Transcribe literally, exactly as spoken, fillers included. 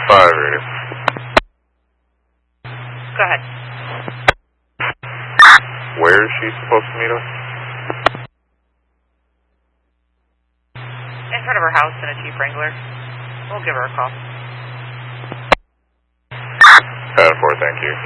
five, ready. Go ahead. Where is she supposed to meet us? In front of her house in a Jeep Wrangler. We'll give her a call. ten four, thank you.